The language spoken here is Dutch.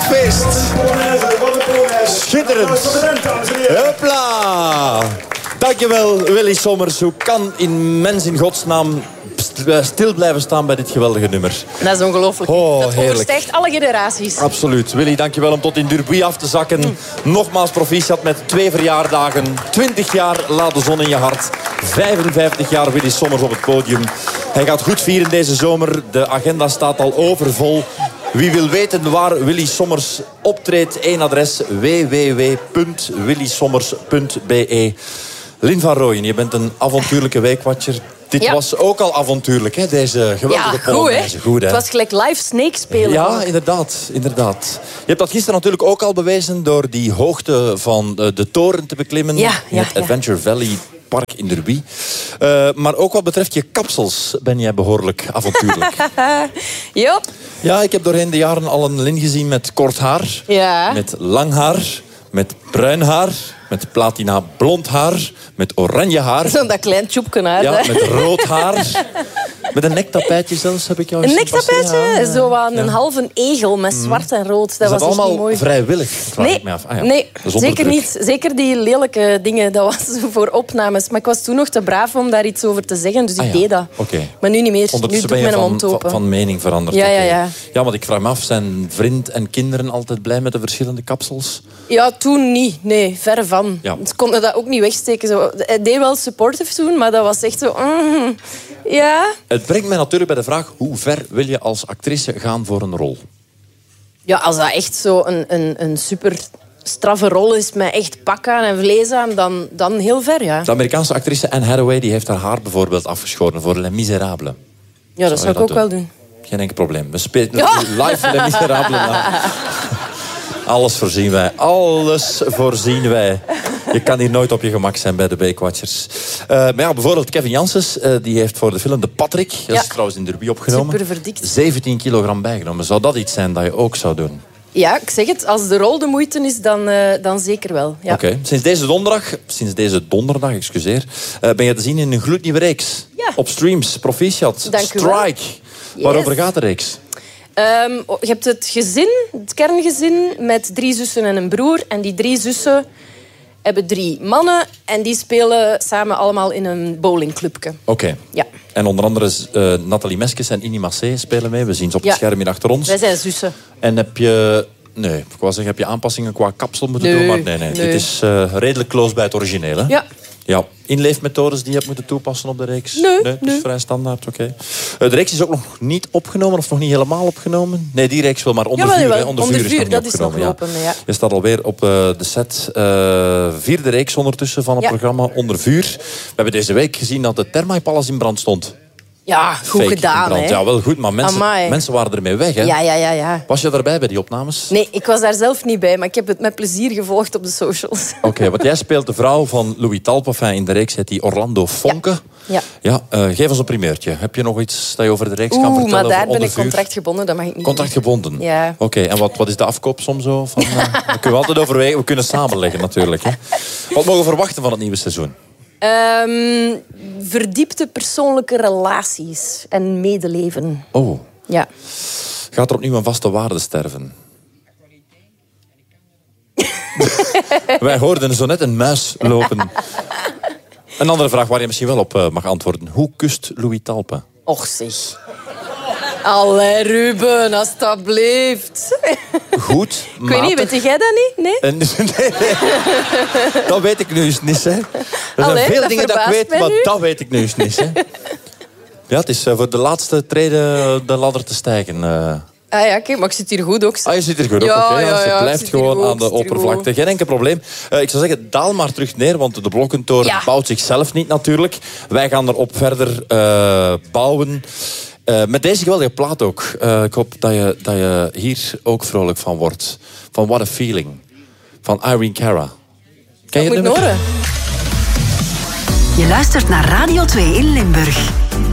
feest. Schitterend. Hopla. Dankjewel, Willy Sommers. Hoe kan een mens in godsnaam stil blijven staan bij dit geweldige nummer? Dat is ongelooflijk. Dat overstijgt alle generaties. Absoluut. Willy, dankjewel om tot in Durbuy af te zakken. Nogmaals proficiat met 2 verjaardagen. 20 jaar Laat de zon in je hart. 55 jaar Willy Sommers op het podium. Hij gaat goed vieren deze zomer. De agenda staat al overvol. Wie wil weten waar Willy Sommers optreedt, één adres: www.willysommers.be. Lynn van Rooyen, je bent een avontuurlijke weekwatcher. Dit was ook al avontuurlijk, hè? Deze geweldige Polonaise. Goed, hè? Het was gelijk live Snake spelen. Ja, inderdaad. Je hebt dat gisteren natuurlijk ook al bewezen door die hoogte van de toren te beklimmen. In het Adventure Valley Park in Derby. Maar ook wat betreft je kapsels ben jij behoorlijk avontuurlijk. Yep. Ja, ik heb doorheen de jaren al een Lynn gezien met kort haar. Ja. Met lang haar. Met bruin haar. Met platina blond haar. Met oranje haar. Zo'n dat klein tjoepje haar. Ja, met rood haar. Met een nektapijtje zelfs heb ik jou eens een nektapijtje? Ja. Zo aan een halve egel met zwart en rood. Dat was echt allemaal niet mooi. Vrijwillig? Nee, nee, zeker niet. Zeker die lelijke dingen, dat was voor opnames. Maar ik was toen nog te braaf om daar iets over te zeggen, dus ik deed dat. Okay. Maar nu niet meer. Ondertussen nu doe ik mijn mond open. Van mening veranderd. Ja, want ik vraag me af, zijn vriend en kinderen altijd blij met de verschillende kapsels? Ja, toen niet. Nee, verre van. Ja. Ze konden dat ook niet wegsteken. Zo. Hij deed wel supportive toen, maar dat was echt zo... ja. Het brengt mij natuurlijk bij de vraag, hoe ver wil je als actrice gaan voor een rol? Ja, als dat echt zo een super straffe rol is met echt pak aan en vlees aan, dan heel ver, ja. De Amerikaanse actrice Anne Hathaway die heeft haar haar bijvoorbeeld afgeschoren voor Les Miserables. Ja, dat zou ik ook wel doen. Geen enkel probleem. We spelen live Les Miserables na. Alles voorzien wij. Alles voorzien wij. Je kan hier nooit op je gemak zijn bij de Beekwatchers. Maar ja, bijvoorbeeld Kevin Janssens, die heeft voor de film De Patrick, dat is trouwens in Derby opgenomen, super verdikt. 17 kilogram bijgenomen. Zou dat iets zijn dat je ook zou doen? Ja, ik zeg het. Als de rol de moeite is, dan zeker wel. Ja. Oké. Sinds deze donderdag, ben je te zien in een gloednieuwe reeks. Ja. Op streams, proficiat. Dank u wel. Strike. Yes. Waarover gaat de reeks? Je hebt het gezin, het kerngezin, met 3 zussen en een broer. En die 3 zussen hebben 3 mannen. En die spelen samen allemaal in een bowlingclubje. Oké. Ja. En onder andere Nathalie Meskes en Inni Massé spelen mee. We zien ze op het scherm hier achter ons. Wij zijn zussen. En heb je... Nee, ik wou zeggen, heb je aanpassingen qua kapsel moeten doen? Maar nee. Dit is redelijk close bij het origineel, hè? Ja. Inleefmethodes die je hebt moeten toepassen op de reeks? Nee. Het is vrij standaard, oké. De reeks is ook nog niet opgenomen, of nog niet helemaal opgenomen? Nee, die reeks wel, maar onder vuur. Jawel, onder vuur is nog dat niet is nog opgenomen. lopen, ja. Je staat alweer op de set. 4e reeks ondertussen van het programma Onder Vuur. We hebben deze week gezien dat de Thermae Palace in brand stond. Ja, goed Fake gedaan, hè? Ja, wel goed, maar mensen waren ermee weg, hè? Ja. Was je daarbij bij die opnames? Nee, ik was daar zelf niet bij, maar ik heb het met plezier gevolgd op de socials. Oké, want jij speelt de vrouw van Louis Talpe. In de reeks heet die Orlando Fonke. Ja. Geef ons een primeurtje. Heb je nog iets dat je over de reeks kan vertellen? Maar daar ben ik contractgebonden, contractgebonden, dat mag ik niet. Contractgebonden? Ja. Oké, en wat is de afkoop soms zo? Van, we kunnen altijd overwegen, we kunnen samenleggen natuurlijk. Hè. Wat mogen we verwachten van het nieuwe seizoen? Verdiepte persoonlijke relaties en medeleven. Oh. Ja. Gaat er opnieuw een vaste waarde sterven? Wij hoorden zo net een muis lopen. Een andere vraag waar je misschien wel op mag antwoorden. Hoe kust Louis Talpe? Och zeg. Allee, Ruben, alstublieft. Goed, ik weet niet, weet jij dat niet? Nee? Nee. Dat weet ik nu eens niet, hè. Er zijn veel dingen dat ik weet, maar dat weet ik nu eens niet, hè. Ja, het is voor de laatste treden de ladder te stijgen. Ja, kijk, maar ik zit hier goed ook. Je zit hier goed ook, oké. Het blijft gewoon aan de oppervlakte. Geen enkel probleem. Ik zou zeggen, daal maar terug neer, want de Blokkentoren bouwt zichzelf niet natuurlijk. Wij gaan erop verder bouwen. Met deze geweldige plaat ook. Ik hoop dat je hier ook vrolijk van wordt. Van What a Feeling. Van Irene Cara. Ken je het nummer? Horen. Je luistert naar Radio 2 in Limburg.